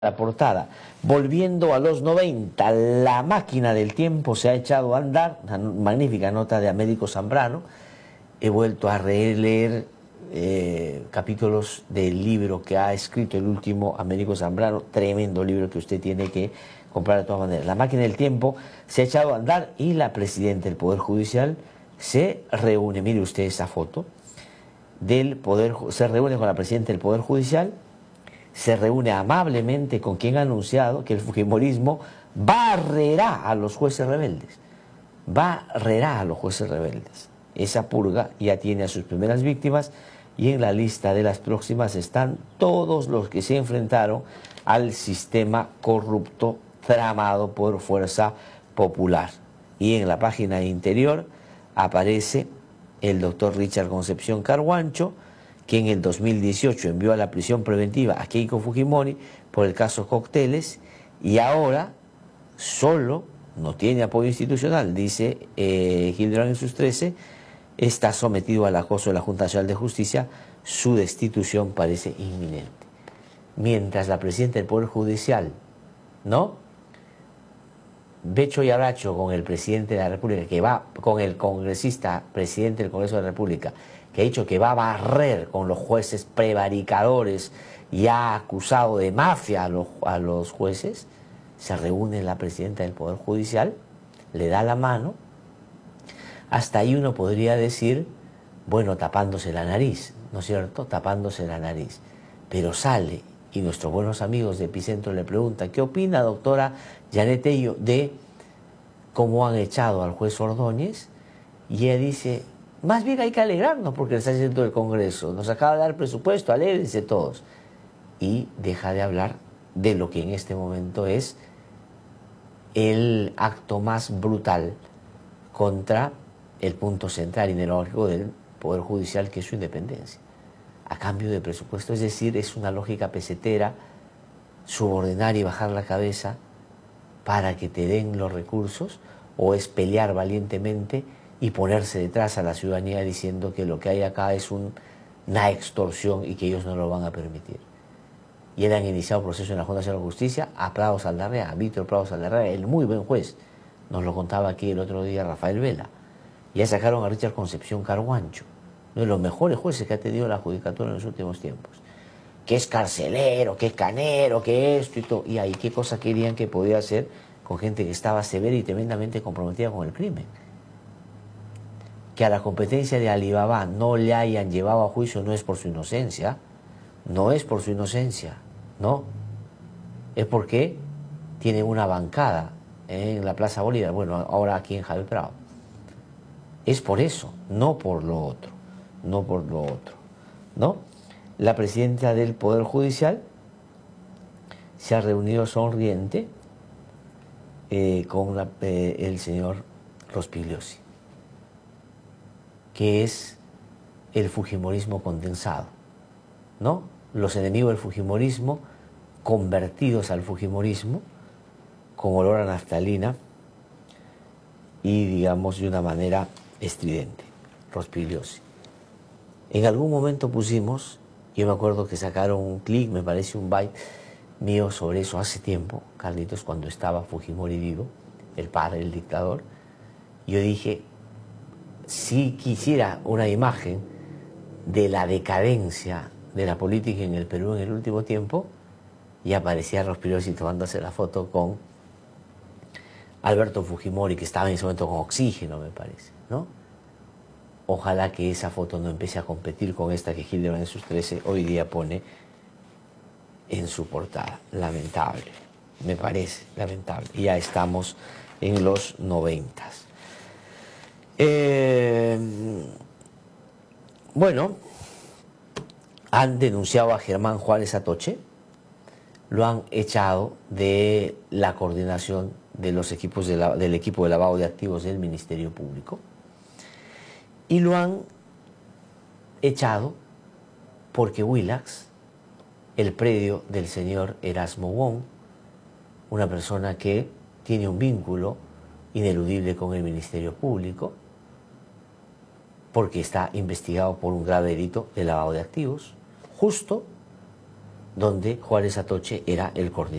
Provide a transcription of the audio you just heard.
La portada, volviendo a los 90, la máquina del tiempo se ha echado a andar, una magnífica nota de Américo Zambrano. He vuelto a releer capítulos del libro que ha escrito el último Américo Zambrano, tremendo libro que usted tiene que comprar de todas maneras. La máquina del tiempo se ha echado a andar y la presidenta del Poder Judicial se reúne, mire usted esa foto, se reúne con la presidenta del Poder Judicial. Se reúne amablemente con quien ha anunciado que el fujimorismo barrerá a los jueces rebeldes. Barrerá a los jueces rebeldes. Esa purga ya tiene a sus primeras víctimas y en la lista de las próximas están todos los que se enfrentaron al sistema corrupto tramado por Fuerza Popular. Y en la página interior aparece el doctor Richard Concepción Carhuancho, que en el 2018 envió a la prisión preventiva a Keiko Fujimori por el caso Cócteles y ahora solo, no tiene apoyo institucional, dice Hildebrand en sus 13, está sometido al acoso de la Junta Nacional de Justicia, su destitución parece inminente. Mientras la presidenta del Poder Judicial, ¿no?, Becho y abracho con el presidente de la República, que va con el congresista, presidente del Congreso de la República, que ha dicho que va a barrer con los jueces prevaricadores y ha acusado de mafia a los jueces, se reúne la presidenta del Poder Judicial, le da la mano, hasta ahí uno podría decir, bueno, tapándose la nariz, ¿no es cierto?, tapándose la nariz, pero sale y nuestros buenos amigos de Epicentro le preguntan, ¿qué opina, doctora Janet Tello, de cómo han echado al juez Ordóñez? Y ella dice, más bien hay que alegrarnos porque le está haciendo el Congreso, nos acaba de dar presupuesto, alégrense todos. Y deja de hablar de lo que en este momento es el acto más brutal contra el punto central y neurálgico del Poder Judicial, que es su independencia, a cambio de presupuesto. Es decir, es una lógica pesetera, subordinar y bajar la cabeza para que te den los recursos, o es pelear valientemente y ponerse detrás a la ciudadanía diciendo que lo que hay acá es una extorsión y que ellos no lo van a permitir. Y él han iniciado proceso en la Junta Nacional de Justicia a Prado Saldarriaga, a Víctor Prado Saldarriaga, el muy buen juez, nos lo contaba aquí el otro día Rafael Vela. Ya sacaron a Richard Concepción Carhuancho, uno de los mejores jueces que ha tenido la judicatura en los últimos tiempos, que es carcelero, que es canero, que esto y todo. Y ahí, ¿qué cosa querían que podía hacer con gente que estaba severa y tremendamente comprometida con el crimen? Que a la competencia de Alibaba no le hayan llevado a juicio no es por su inocencia, no es por su inocencia, no, es porque tienen una bancada en la Plaza Bolívar, bueno, ahora aquí en Javier Prado. Es por eso, no por lo otro, no por lo otro, ¿no? La presidenta del Poder Judicial se ha reunido sonriente con el señor Rospigliosi, que es el fujimorismo condensado, ¿no? Los enemigos del fujimorismo convertidos al fujimorismo con olor a naftalina y, digamos, de una manera estridente. Rospigliosi. En algún momento pusimos, yo me acuerdo que sacaron un clic, me parece un byte mío sobre eso hace tiempo, Carlitos, cuando estaba Fujimori vivo, el padre, el dictador. Yo dije, si quisiera una imagen de la decadencia de la política en el Perú en el último tiempo, y aparecía Rospigliosi tomándose la foto con Alberto Fujimori, que estaba en ese momento con oxígeno, me parece, ¿no? Ojalá que esa foto no empiece a competir con esta que Hildebrand en sus 13 hoy día pone en su portada. Lamentable, me parece lamentable. Y ya estamos en los 90. Bueno, han denunciado a Germán Juárez Atoche, lo han echado de la coordinación de los equipos del equipo de lavado de activos del Ministerio Público y lo han echado porque Willax, el predio del señor Erasmo Wong, una persona que tiene un vínculo ineludible con el Ministerio Público, porque está investigado por un grave delito de lavado de activos, justo donde Juárez Atoche era el coordinador.